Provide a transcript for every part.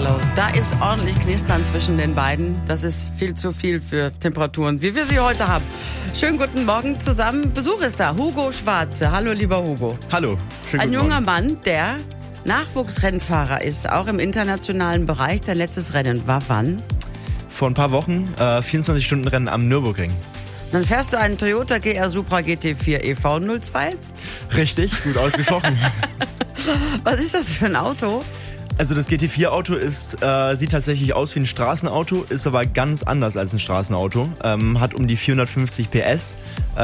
Barlow. Da ist ordentlich Knistern zwischen den beiden. Das ist viel zu viel für Temperaturen, wie wir sie heute haben. Schönen guten Morgen zusammen. Besuch ist da, Hugo Schwarze. Hallo, lieber Hugo. Hallo. Ein junger Mann, der Nachwuchsrennfahrer ist, auch im internationalen Bereich. Dein letztes Rennen war wann? Vor ein paar Wochen 24-Stunden-Rennen am Nürburgring. Dann fährst du einen Toyota GR Supra GT4 EV02? Richtig, gut ausgesprochen. Was ist das für ein Auto? Also das GT4-Auto sieht tatsächlich aus wie ein Straßenauto, ist aber ganz anders als ein Straßenauto. Hat um die 450 PS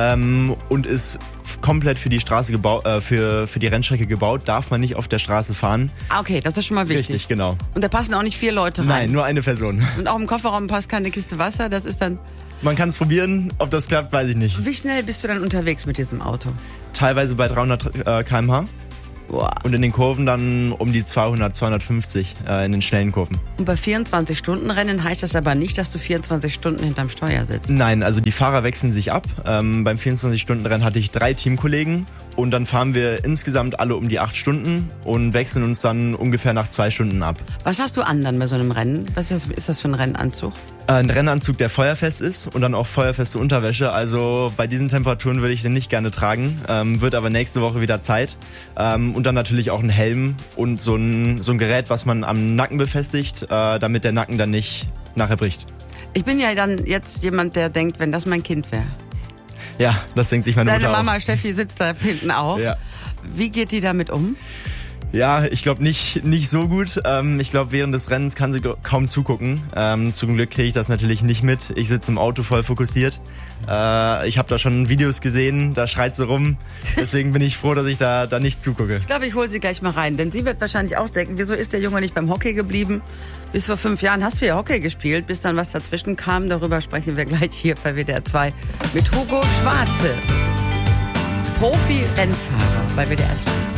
und ist komplett für die Straße für die Rennstrecke gebaut. Darf man nicht auf der Straße fahren. Okay, das ist schon mal wichtig. Richtig, genau. Und da passen auch nicht 4 Leute rein? Nein, nur eine Person. Und auch im Kofferraum passt keine Kiste Wasser, das ist dann... Man kann es probieren, ob das klappt, weiß ich nicht. Wie schnell bist du dann unterwegs mit diesem Auto? Teilweise bei 300 km/h. Boah. Und in den Kurven dann um die 200, 250 in den schnellen Kurven. Und bei 24-Stunden-Rennen heißt das aber nicht, dass du 24 Stunden hinterm Steuer sitzt? Nein, also die Fahrer wechseln sich ab. Beim 24-Stunden-Rennen hatte ich 3 Teamkollegen und dann fahren wir insgesamt alle um die 8 Stunden und wechseln uns dann ungefähr nach 2 Stunden ab. Was hast du an dann bei so einem Rennen? Was ist das für ein Rennanzug? Ein Rennanzug, der feuerfest ist und dann auch feuerfeste Unterwäsche. Also bei diesen Temperaturen würde ich den nicht gerne tragen, wird aber nächste Woche wieder Zeit. Und dann natürlich auch ein Helm und so ein Gerät, was man am Nacken befestigt, damit der Nacken dann nicht nachher bricht. Ich bin ja dann jetzt jemand, der denkt, wenn das mein Kind wäre. Ja, das denkt sich meine Mutter auch. Deine Mama Steffi sitzt da hinten auch. Ja. Wie geht die damit um? Ja, ich glaube nicht so gut. Ich glaube, während des Rennens kann sie kaum zugucken. Zum Glück kriege ich das natürlich nicht mit. Ich sitze im Auto voll fokussiert. Ich habe da schon Videos gesehen, da schreit sie rum. Deswegen bin ich froh, dass ich da nicht zugucke. Ich glaube, ich hole sie gleich mal rein, denn sie wird wahrscheinlich auch denken, wieso ist der Junge nicht beim Hockey geblieben? Bis vor 5 Jahren hast du ja Hockey gespielt, bis dann was dazwischen kam. Darüber sprechen wir gleich hier bei WDR 2 mit Hugo Schwarze. Profi-Rennfahrer bei WDR 2.